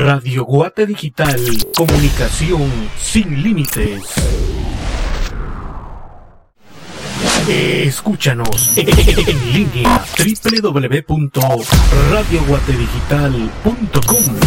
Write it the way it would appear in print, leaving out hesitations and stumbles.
Radio Guate Digital, comunicación sin límites. Escúchanos en línea www.radioguatedigital.com.